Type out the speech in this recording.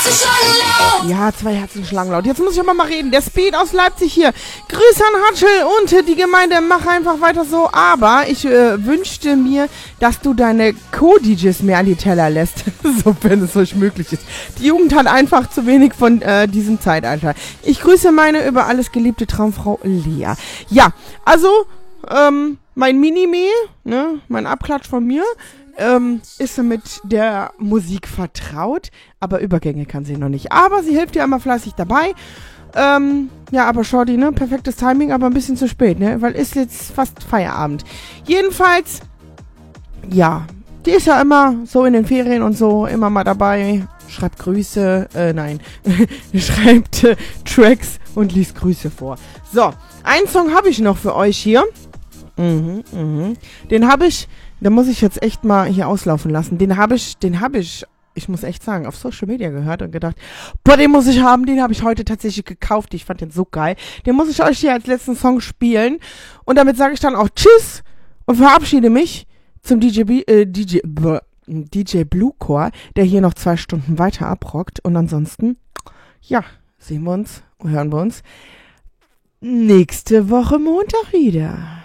Ja, 2 Herzen schlagen laut. Jetzt muss ich aber mal reden. Der Speed aus Leipzig hier. Grüße an Hatschel und die Gemeinde. Mach einfach weiter so. Aber ich wünschte mir, dass du deine Co-DJs mehr an die Teller lässt. So, wenn es euch möglich ist. Die Jugend hat einfach zu wenig von diesem Zeitalter. Ich grüße meine über alles geliebte Traumfrau Lea. Ja, also, mein Minime, ne, mein Abklatsch von mir, ist mit der Musik vertraut, aber Übergänge kann sie noch nicht. Aber sie hilft ja immer fleißig dabei. Ja, aber Shorty, ne, perfektes Timing, aber ein bisschen zu spät, ne, weil ist jetzt fast Feierabend. Jedenfalls, ja, die ist ja immer so in den Ferien und so, immer mal dabei, schreibt Grüße, schreibt Tracks und liest Grüße vor. So, einen Song habe ich noch für euch hier. Den habe ich, da muss ich jetzt echt mal hier auslaufen lassen. Den habe ich, ich muss echt sagen, auf Social Media gehört und gedacht, boah, den muss ich haben, den habe ich heute tatsächlich gekauft. Ich fand den so geil. Den muss ich euch hier als letzten Song spielen. Und damit sage ich dann auch Tschüss und verabschiede mich zum DJ Bluecore, der hier noch 2 Stunden weiter abrockt. Und ansonsten, ja, sehen wir uns und hören wir uns nächste Woche Montag wieder.